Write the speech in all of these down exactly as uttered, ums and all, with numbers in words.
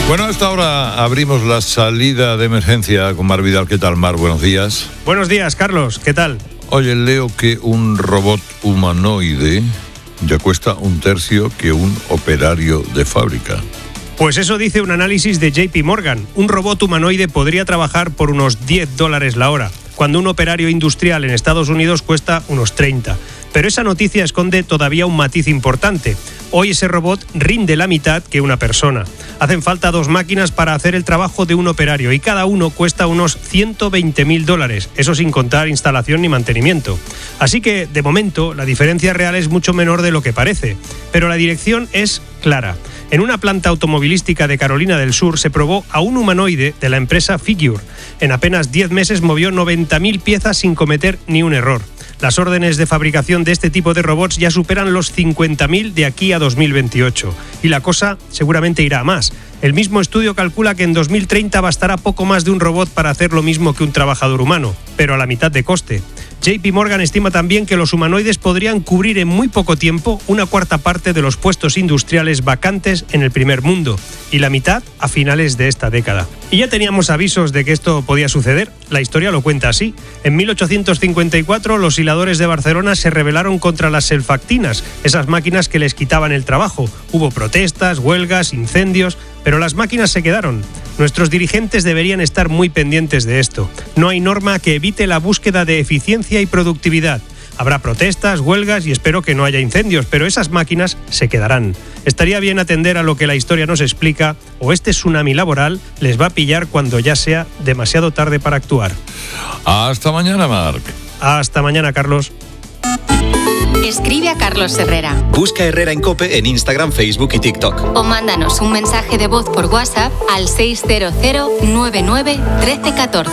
Bueno, a esta hora abrimos la salida de emergencia con Mar Vidal. ¿Qué tal, Mar? Buenos días. Buenos días, Carlos. ¿Qué tal? Oye, leo que un robot humanoide ya cuesta un tercio que un operario de fábrica. Pues eso dice un análisis de J P Morgan. Un robot humanoide podría trabajar por unos diez dólares la hora, cuando un operario industrial en Estados Unidos cuesta unos treinta. Pero esa noticia esconde todavía un matiz importante. Hoy ese robot rinde la mitad que una persona. Hacen falta dos máquinas para hacer el trabajo de un operario y cada uno cuesta unos ciento veinte mil dólares, eso sin contar instalación ni mantenimiento. Así que, de momento, la diferencia real es mucho menor de lo que parece. Pero la dirección es clara. En una planta automovilística de Carolina del Sur se probó a un humanoide de la empresa Figure. En apenas diez meses movió noventa mil piezas sin cometer ni un error. Las órdenes de fabricación de este tipo de robots ya superan los cincuenta mil de aquí a dos mil veintiocho. Y la cosa seguramente irá a más. El mismo estudio calcula que en dos mil treinta bastará poco más de un robot para hacer lo mismo que un trabajador humano, pero a la mitad de coste. J P Morgan estima también que los humanoides podrían cubrir en muy poco tiempo una cuarta parte de los puestos industriales vacantes en el primer mundo y la mitad a finales de esta década. Y ya teníamos avisos de que esto podía suceder. La historia lo cuenta así. En mil ochocientos cincuenta y cuatro los hiladores de Barcelona se rebelaron contra las selfactinas, esas máquinas que les quitaban el trabajo. Hubo protestas, huelgas, incendios, pero las máquinas se quedaron. Nuestros dirigentes deberían estar muy pendientes de esto. No hay norma que evite la búsqueda de eficiencia y productividad. Habrá protestas, huelgas y espero que no haya incendios, pero esas máquinas se quedarán. Estaría bien atender a lo que la historia nos explica, o este tsunami laboral les va a pillar cuando ya sea demasiado tarde para actuar. Hasta mañana, Marc. Hasta mañana, Carlos. Escribe a Carlos Herrera. Busca Herrera en COPE en Instagram, Facebook y TikTok. O mándanos un mensaje de voz por WhatsApp al seis cero cero nueve nueve uno tres uno cuatro.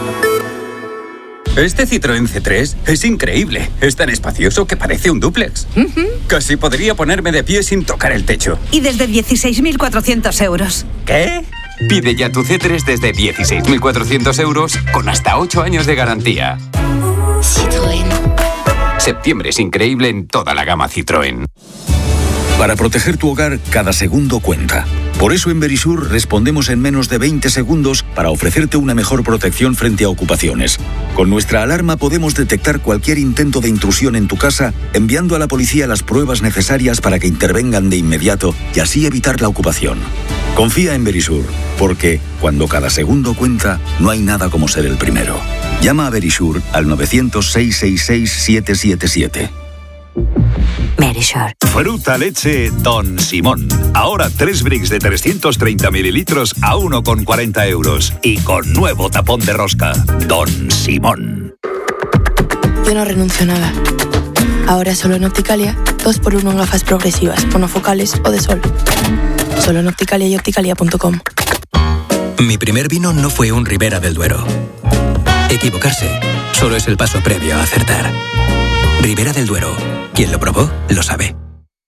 Este Citroën C tres es increíble. Es tan espacioso que parece un dúplex. Uh-huh. Casi podría ponerme de pie sin tocar el techo. Y desde dieciséis mil cuatrocientos euros. ¿Qué? Pide ya tu C tres desde dieciséis mil cuatrocientos euros con hasta ocho años de garantía. Citroën. Septiembre es increíble en toda la gama Citroën. Para proteger tu hogar, cada segundo cuenta. Por eso en Verisur respondemos en menos de veinte segundos para ofrecerte una mejor protección frente a ocupaciones. Con nuestra alarma podemos detectar cualquier intento de intrusión en tu casa, enviando a la policía las pruebas necesarias para que intervengan de inmediato y así evitar la ocupación. Confía en Verisur, porque cuando cada segundo cuenta, no hay nada como ser el primero. Llama a Verisur al nueve cero cero, seis seis seis, siete siete siete. Verisur. Fruta leche Don Simón. Ahora tres bricks de trescientos treinta mililitros a uno con cuarenta euros. Y con nuevo tapón de rosca. Don Simón. Yo no renuncio a nada. Ahora solo en Opticalia, dos por uno en gafas progresivas, monofocales o de sol. Solo en Opticalia y opticalia punto com. Mi primer vino no fue un Ribera del Duero. Equivocarse solo es el paso previo a acertar. Ribera del Duero. Quien lo probó, lo sabe.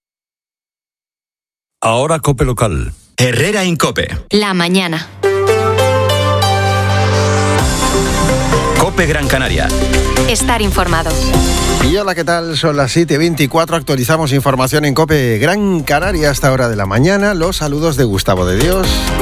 Ahora COPE local. Herrera en COPE. La mañana. COPE Gran Canaria. Estar informado. Y hola, ¿qué tal? Son las siete veinticuatro, actualizamos información en COPE Gran Canaria a esta hora de la mañana. Los saludos de Gustavo de Dios.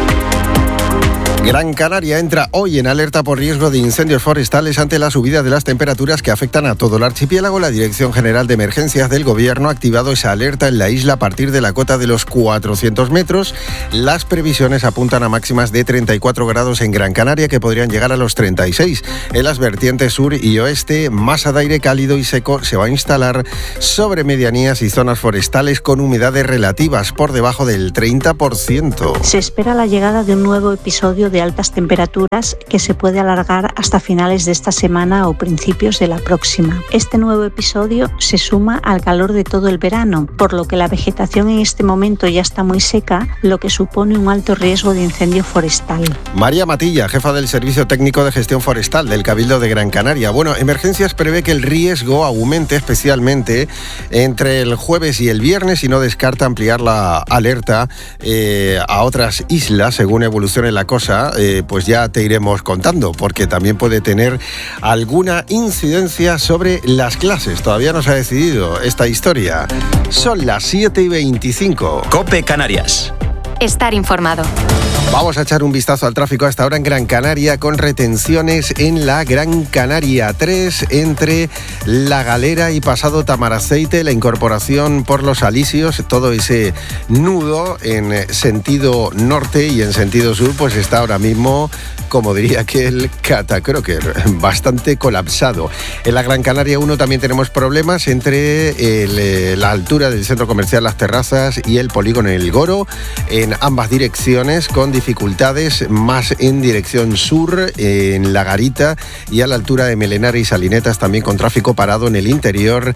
Gran Canaria entra hoy en alerta por riesgo de incendios forestales ante la subida de las temperaturas que afectan a todo el archipiélago. La Dirección General de Emergencias del Gobierno ha activado esa alerta en la isla a partir de la cota de los cuatrocientos metros. Las previsiones apuntan a máximas de treinta y cuatro grados en Gran Canaria, que podrían llegar a los treinta y seis. En las vertientes sur y oeste, masa de aire cálido y seco se va a instalar sobre medianías y zonas forestales con humedades relativas por debajo del treinta por ciento. Se espera la llegada de un nuevo episodio de de altas temperaturas que se puede alargar hasta finales de esta semana o principios de la próxima. Este nuevo episodio se suma al calor de todo el verano, por lo que la vegetación en este momento ya está muy seca, lo que supone un alto riesgo de incendio forestal. María Matilla, jefa del Servicio Técnico de Gestión Forestal del Cabildo de Gran Canaria. Bueno, Emergencias prevé que el riesgo aumente especialmente entre el jueves y el viernes y no descarta ampliar la alerta eh, a otras islas según evolucione la cosa. Eh, pues ya te iremos contando, porque también puede tener alguna incidencia sobre las clases. Todavía no se ha decidido esta historia. Son las siete y veinticinco. COPE Canarias. Estar informado. Vamos a echar un vistazo al tráfico hasta ahora en Gran Canaria, con retenciones en la Gran Canaria tres entre La Galera y Pasado Tamaraceite, la incorporación por Los Alisios, todo ese nudo en sentido norte y en sentido sur, pues está ahora mismo, como diría que el catacroker, bastante colapsado. En la Gran Canaria uno también tenemos problemas entre el, la altura del centro comercial Las Terrazas y el polígono El Goro, en ambas direcciones, con dificultades más en dirección sur, en La Garita y a la altura de Melenar y Salinetas, también con tráfico parado en el interior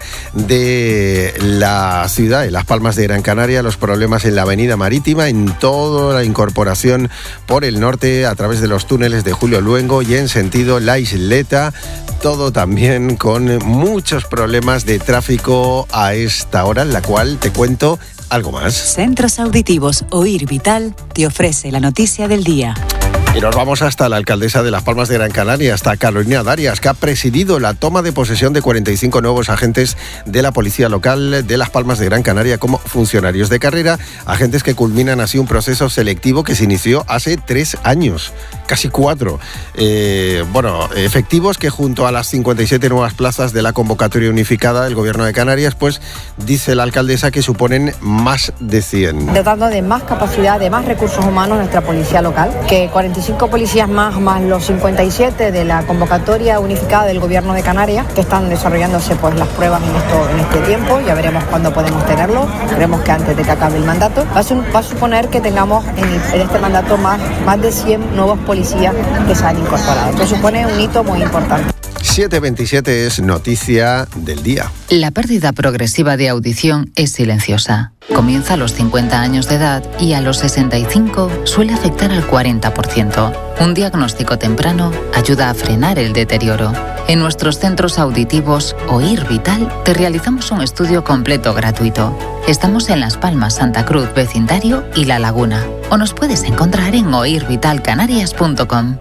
de la ciudad, en Las Palmas de Gran Canaria, los problemas en la avenida Marítima, en toda la incorporación por el norte a través de los túneles de Julio Luengo y en sentido La Isleta, todo también con muchos problemas de tráfico a esta hora, en la cual te cuento algo más. Centros Auditivos Oír Vital te ofrece la noticia del día. Y nos vamos hasta la alcaldesa de Las Palmas de Gran Canaria, hasta Carolina Darias, que ha presidido la toma de posesión de cuarenta y cinco nuevos agentes de la policía local de Las Palmas de Gran Canaria como funcionarios de carrera, agentes que culminan así un proceso selectivo que se inició hace tres años, casi cuatro. Eh, bueno, efectivos que junto a las cincuenta y siete nuevas plazas de la convocatoria unificada del Gobierno de Canarias, pues dice la alcaldesa que suponen más de cien. Dotando de más capacidad, de más recursos humanos nuestra policía local, que cuarenta y cinco policías más, más los cincuenta y siete de la convocatoria unificada del Gobierno de Canarias, que están desarrollándose pues las pruebas en, esto, en este tiempo. Ya veremos cuándo podemos tenerlo. Creemos que antes de que acabe el mandato. Va a, ser, va a suponer que tengamos en, el, en este mandato más, más de cien nuevos policías que se han incorporado. Que supone un hito muy importante. siete veintisiete es noticia del día. La pérdida progresiva de audición es silenciosa. Comienza a los cincuenta años de edad y a los sesenta y cinco suele afectar al cuarenta por ciento. Un diagnóstico temprano ayuda a frenar el deterioro. En nuestros centros auditivos Oír Vital te realizamos un estudio completo gratuito. Estamos en Las Palmas, Santa Cruz, Vecindario y La Laguna. O nos puedes encontrar en oír vital canarias punto com.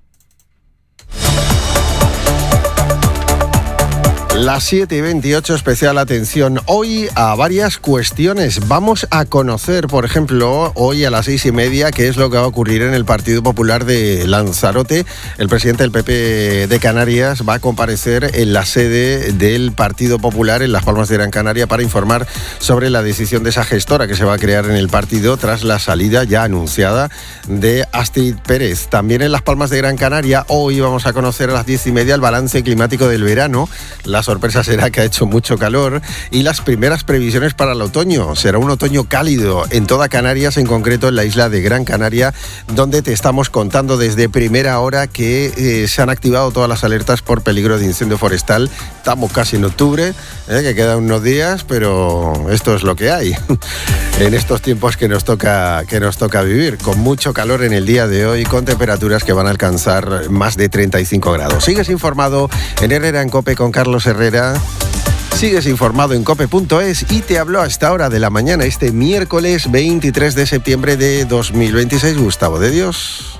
Las siete y veintiocho, especial atención hoy a varias cuestiones. Vamos a conocer, por ejemplo, hoy a las seis y media, qué es lo que va a ocurrir en el Partido Popular de Lanzarote. El presidente del P P de Canarias va a comparecer en la sede del Partido Popular en Las Palmas de Gran Canaria para informar sobre la decisión de esa gestora que se va a crear en el partido tras la salida ya anunciada de Astrid Pérez. También en Las Palmas de Gran Canaria, hoy vamos a conocer a las diez y media el balance climático del verano. La sorpresa será que ha hecho mucho calor y las primeras previsiones para el otoño. Será un otoño cálido en toda Canarias, en concreto en la isla de Gran Canaria, donde te estamos contando desde primera hora que eh, se han activado todas las alertas por peligro de incendio forestal. Estamos casi en octubre, eh, que quedan unos días, pero esto es lo que hay en estos tiempos que nos toca, que nos toca vivir, con mucho calor en el día de hoy, con temperaturas que van a alcanzar más de treinta y cinco grados. Sigues informado en Herrera en COPE con Carlos Herrera. Sigues informado en cope punto es y te habló a esta hora de la mañana este miércoles veintitrés de septiembre de dos mil veintiséis Gustavo de Dios.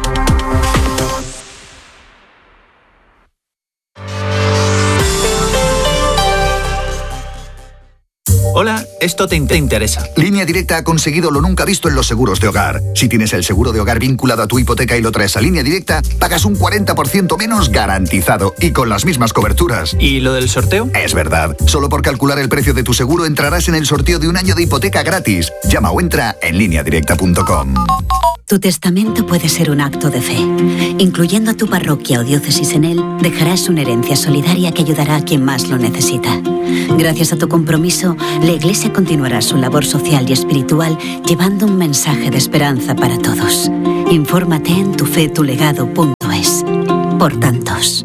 Hola, esto te, te interesa. Línea Directa ha conseguido lo nunca visto en los seguros de hogar. Si tienes el seguro de hogar vinculado a tu hipoteca y lo traes a Línea Directa, pagas un cuarenta por ciento menos garantizado y con las mismas coberturas. ¿Y lo del sorteo? Es verdad. Solo por calcular el precio de tu seguro entrarás en el sorteo de un año de hipoteca gratis. Llama o entra en línea directa punto com. Tu testamento puede ser un acto de fe. Incluyendo a tu parroquia o diócesis en él, dejarás una herencia solidaria que ayudará a quien más lo necesita. Gracias a tu compromiso, la Iglesia continuará su labor social y espiritual llevando un mensaje de esperanza para todos. Infórmate en tu fe tu legado punto es. Por tantos.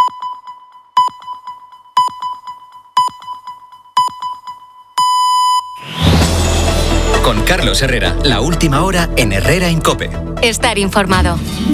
Con Carlos Herrera, la última hora en Herrera en COPE. Estar informado.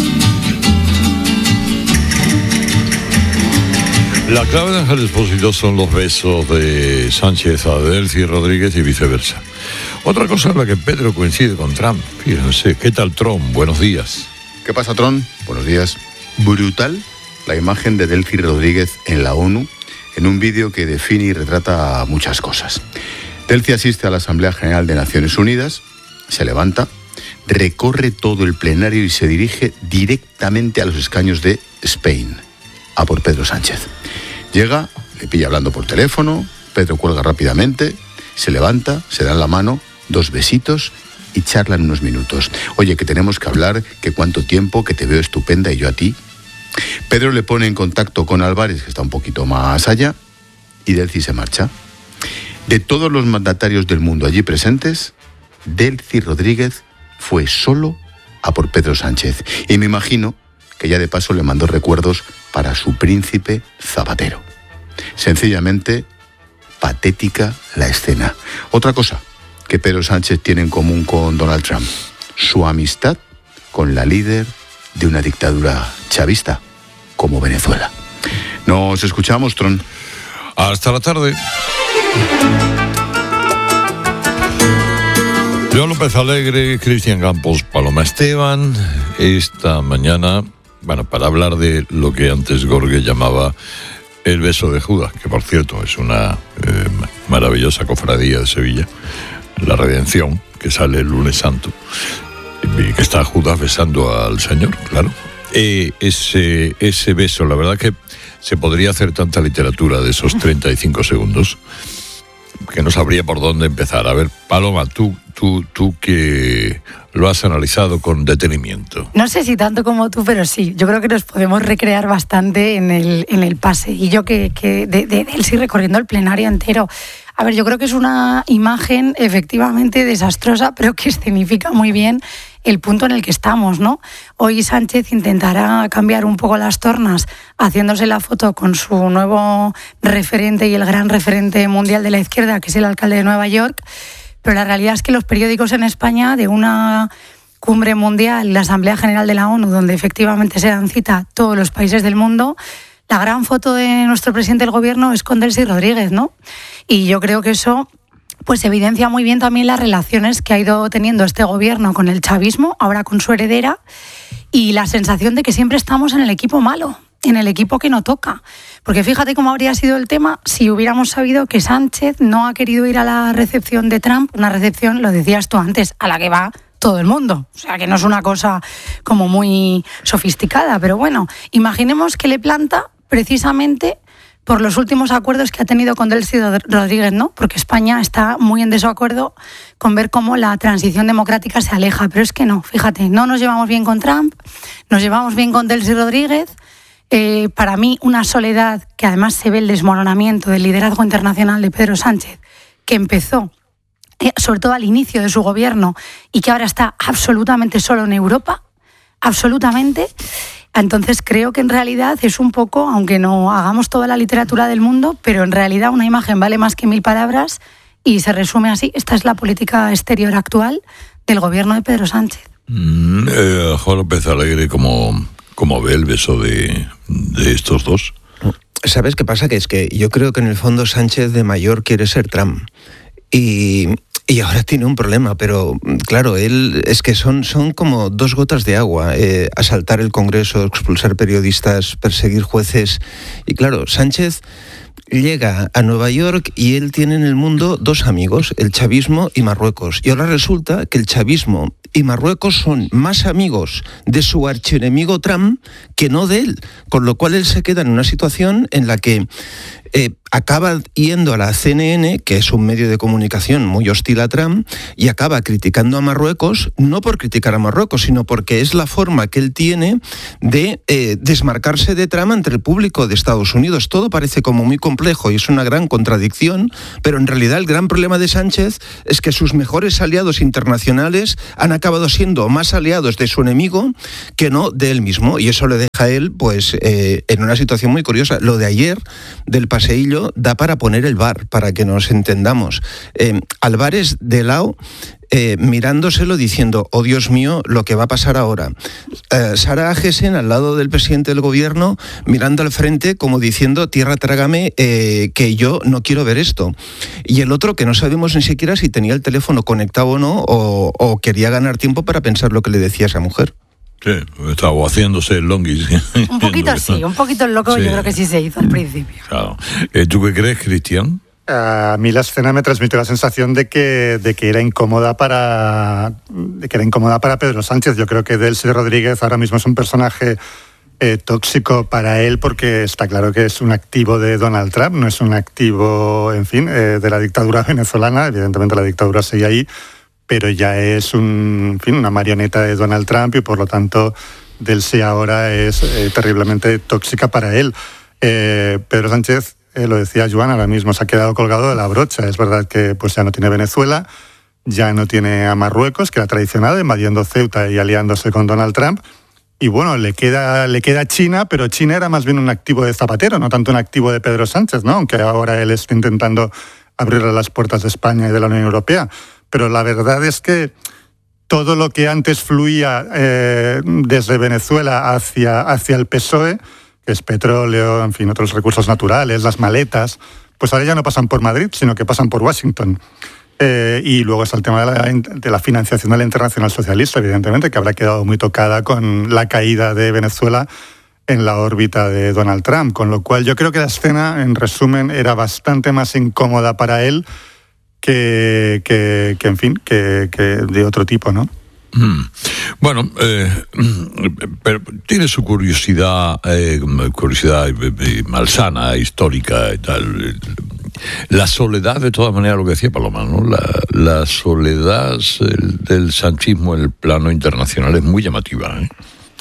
La clave de Ángel Expósito son los besos de Sánchez a Delcy Rodríguez y viceversa. Otra cosa en la que Pedro coincide con Trump. Fíjense, ¿qué tal Trump? Buenos días. ¿Qué pasa, Trump? Buenos días. Brutal la imagen de Delcy Rodríguez en la ONU en un vídeo que define y retrata muchas cosas. Delcy asiste a la Asamblea General de Naciones Unidas, se levanta, recorre todo el plenario y se dirige directamente a los escaños de Spain, a por Pedro Sánchez. Llega, le pilla hablando por teléfono, Pedro cuelga rápidamente, se levanta, se dan la mano, dos besitos y charlan unos minutos. Oye, que tenemos que hablar, que cuánto tiempo, que te veo estupenda y yo a ti. Pedro le pone en contacto con Álvarez, que está un poquito más allá, y Delcy se marcha. De todos los mandatarios del mundo allí presentes, Delcy Rodríguez fue solo a por Pedro Sánchez. Y me imagino que ya de paso le mandó recuerdos para su príncipe Zapatero. Sencillamente, patética la escena. Otra cosa que Pedro Sánchez tiene en común con Donald Trump: su amistad con la líder de una dictadura chavista como Venezuela. Nos escuchamos, Tron. Hasta la tarde. Joan López Alegre, Cristian Campos, Paloma Esteban, esta mañana, bueno, para hablar de lo que antes Gorge llamaba el beso de Judas, que por cierto es una eh, maravillosa cofradía de Sevilla, la Redención, que sale el lunes santo, y que está Judas besando al Señor, claro. Eh, ese, ese beso, la verdad que se podría hacer tanta literatura de esos treinta y cinco segundos que no sabría por dónde empezar. A ver, Paloma, tú, tú, tú que lo has analizado con detenimiento. No sé si tanto como tú, pero sí, yo creo que nos podemos recrear bastante en el, en el pase. Y yo que, que de, de, de él sí recorriendo el plenario entero. A ver, yo creo que es una imagen efectivamente desastrosa, pero que escenifica muy bien el punto en el que estamos, ¿no? Hoy Sánchez intentará cambiar un poco las tornas haciéndose la foto con su nuevo referente y el gran referente mundial de la izquierda, que es el alcalde de Nueva York, pero la realidad es que los periódicos en España, de una cumbre mundial, la Asamblea General de la ONU, donde efectivamente se dan cita todos los países del mundo, la gran foto de nuestro presidente del gobierno es con Delcy Rodríguez, ¿no? Y yo creo que eso pues evidencia muy bien también las relaciones que ha ido teniendo este gobierno con el chavismo, ahora con su heredera, y la sensación de que siempre estamos en el equipo malo, en el equipo que no toca. Porque fíjate cómo habría sido el tema si hubiéramos sabido que Sánchez no ha querido ir a la recepción de Trump, una recepción, lo decías tú antes, a la que va todo el mundo. O sea, que no es una cosa como muy sofisticada, pero bueno, imaginemos que le planta precisamente por los últimos acuerdos que ha tenido con Delcy Rodríguez, ¿no? Porque España está muy en desacuerdo con ver cómo la transición democrática se aleja, pero es que no, fíjate, no nos llevamos bien con Trump, nos llevamos bien con Delcy Rodríguez. Eh, para mí, una soledad que además se ve el desmoronamiento del liderazgo internacional de Pedro Sánchez, que empezó eh, sobre todo al inicio de su gobierno y que ahora está absolutamente solo en Europa, absolutamente. Entonces creo que en realidad es un poco, aunque no hagamos toda la literatura del mundo, pero en realidad una imagen vale más que mil palabras y se resume así. Esta es la política exterior actual del gobierno de Pedro Sánchez. Mm, eh, Juan López Alegre, ¿cómo, cómo ve el beso de, de estos dos? ¿Sabes qué pasa? Que es que yo creo que en el fondo Sánchez de mayor quiere ser Trump. Y... Y ahora tiene un problema, pero claro, él es que son, son como dos gotas de agua, eh, asaltar el Congreso, expulsar periodistas, perseguir jueces. Y claro, Sánchez llega a Nueva York y él tiene en el mundo dos amigos, el chavismo y Marruecos. Y ahora resulta que el chavismo y Marruecos son más amigos de su archienemigo Trump que no de él, con lo cual él se queda en una situación en la que eh, acaba yendo a la C N N, que es un medio de comunicación muy hostil a Trump, y acaba criticando a Marruecos, no por criticar a Marruecos, sino porque es la forma que él tiene de eh, desmarcarse de Trump ante el público de Estados Unidos. Todo parece como muy complejo y es una gran contradicción, pero en realidad el gran problema de Sánchez es que sus mejores aliados internacionales han acabado siendo más aliados de su enemigo que no de él mismo, y eso le deja a él pues eh, en una situación muy curiosa. Lo de ayer del paseillo da para poner el bar, para que nos entendamos. Eh, Álvarez de lado, eh, mirándoselo diciendo, oh Dios mío, lo que va a pasar ahora. Eh, Sara Agesen al lado del presidente del gobierno, mirando al frente como diciendo, tierra trágame, eh, que yo no quiero ver esto. Y el otro que no sabemos ni siquiera si tenía el teléfono conectado o no, o, o quería ganar tiempo para pensar lo que le decía a esa mujer. Sí, estaba haciéndose el longuis. Un poquito sí, un poquito el loco, sí. Yo creo que sí se hizo al principio. Claro. Eh, ¿Tú qué crees, Cristian? A mí la escena me transmitió la sensación de que, de que era incómoda para de que era incómoda para Pedro Sánchez. Yo creo que Delcy Rodríguez ahora mismo es un personaje eh, tóxico para él, porque está claro que es un activo de Donald Trump, no es un activo, en fin, eh, de la dictadura venezolana. Evidentemente la dictadura sigue ahí, pero ya es un, en fin, una marioneta de Donald Trump, y por lo tanto Delcy ahora es eh, terriblemente tóxica para él. Eh, Pedro Sánchez, Eh, lo decía Joan, ahora mismo se ha quedado colgado de la brocha. Es verdad que pues ya no tiene Venezuela, ya no tiene a Marruecos, que era tradicional, invadiendo Ceuta y aliándose con Donald Trump. Y bueno, le queda, le queda China, pero China era más bien un activo de Zapatero, no tanto un activo de Pedro Sánchez, ¿no? Aunque ahora él está intentando abrirle las puertas de España y de la Unión Europea. Pero la verdad es que todo lo que antes fluía eh, desde Venezuela hacia, hacia el P S O E, que es petróleo, en fin, otros recursos naturales, las maletas, pues ahora ya no pasan por Madrid, sino que pasan por Washington. Eh, y luego está el tema de la, de la financiación de la Internacional Socialista, evidentemente, que habrá quedado muy tocada con la caída de Venezuela en la órbita de Donald Trump. Con lo cual yo creo que la escena, en resumen, era bastante más incómoda para él que, que, que en fin, que, que de otro tipo, ¿no? Mm. Bueno, eh, pero tiene su curiosidad, eh, curiosidad malsana, histórica y tal. La soledad, de todas maneras, lo que decía Paloma, ¿no? La, la soledad el, del sanchismo en el plano internacional es muy llamativa, ¿eh?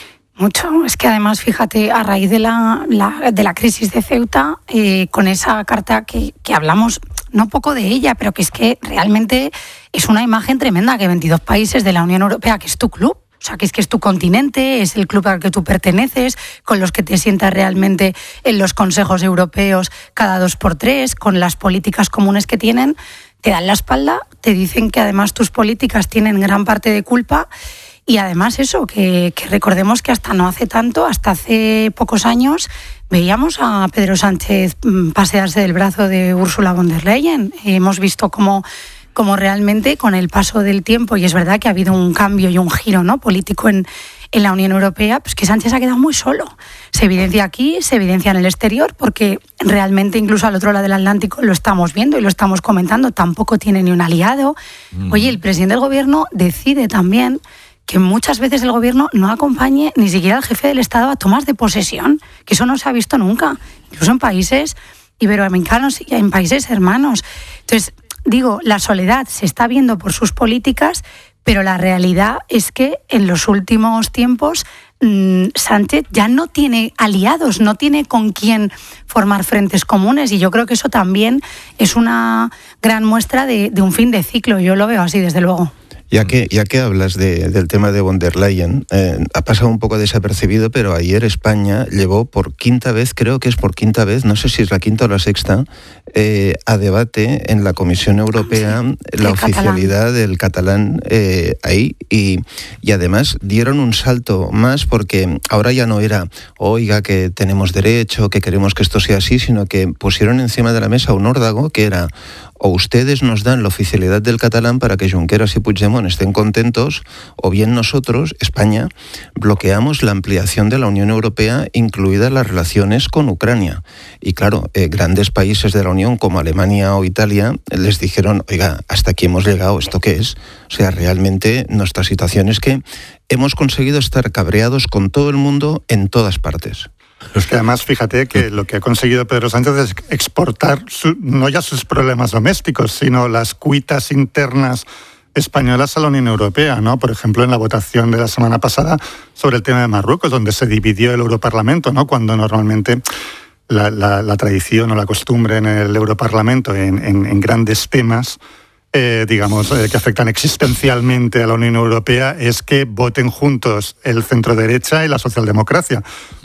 Mucho. Es que además, fíjate, a raíz de la, la, de la crisis de Ceuta, eh, con esa carta que, que hablamos, no poco de ella, pero que es que realmente es una imagen tremenda, que veintidós países de la Unión Europea, que es tu club, o sea, que es que es tu continente, es el club al que tú perteneces, con los que te sientas realmente en los consejos europeos cada dos por tres, con las políticas comunes que tienen, te dan la espalda, te dicen que además tus políticas tienen gran parte de culpa. Y además eso, que, que recordemos que hasta no hace tanto, hasta hace pocos años, veíamos a Pedro Sánchez pasearse del brazo de Ursula von der Leyen. Hemos visto cómo, cómo realmente con el paso del tiempo, y es verdad que ha habido un cambio y un giro, ¿no?, político en, en la Unión Europea, pues que Sánchez ha quedado muy solo. Se evidencia aquí, se evidencia en el exterior, porque realmente incluso al otro lado del Atlántico lo estamos viendo y lo estamos comentando, tampoco tiene ni un aliado. Mm. Oye, el presidente del gobierno decide también que muchas veces el gobierno no acompañe ni siquiera al jefe del Estado a tomas de posesión, que eso no se ha visto nunca, incluso en países iberoamericanos y en países hermanos. Entonces, digo, la soledad se está viendo por sus políticas, pero la realidad es que en los últimos tiempos mmm, Sánchez ya no tiene aliados, no tiene con quién formar frentes comunes, y yo creo que eso también es una gran muestra de, de un fin de ciclo. Yo lo veo así, desde luego. Ya que, ya que hablas de, del tema de von der Leyen, eh, ha pasado un poco desapercibido, pero ayer España llevó por quinta vez, creo que es por quinta vez, no sé si es la quinta o la sexta, eh, a debate en la Comisión Europea sí, la oficialidad catalán. del catalán eh, ahí, y, y además dieron un salto más, porque ahora ya no era, oiga, que tenemos derecho, que queremos que esto sea así, sino que pusieron encima de la mesa un órdago que era: o ustedes nos dan la oficialidad del catalán para que Junqueras y Puigdemont estén contentos, o bien nosotros, España, bloqueamos la ampliación de la Unión Europea, incluidas las relaciones con Ucrania. Y claro, eh, grandes países de la Unión como Alemania o Italia les dijeron: oiga, hasta aquí hemos llegado, ¿esto qué es? O sea, realmente nuestra situación es que hemos conseguido estar cabreados con todo el mundo en todas partes. Es que además, fíjate que lo que ha conseguido Pedro Sánchez es exportar su, no ya sus problemas domésticos, sino las cuitas internas españolas a la Unión Europea, ¿no? Por ejemplo, en la votación de la semana pasada sobre el tema de Marruecos, donde se dividió el Europarlamento, ¿no?, cuando normalmente la, la, la tradición o la costumbre en el Europarlamento en, en, en grandes temas, Eh, digamos, eh, que afectan existencialmente a la Unión Europea, es que voten juntos el centro-derecha y la socialdemocracia.